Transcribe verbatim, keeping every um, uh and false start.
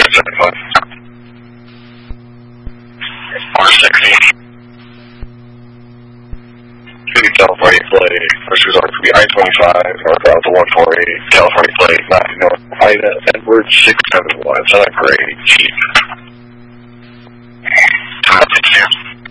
seventy-five. R sixty. City, California plate. First resort to be I twenty-five, north out to one forty-eight, California plate, nine north, Ida, Edward, six seven one, Southern Grade, Chief. Time to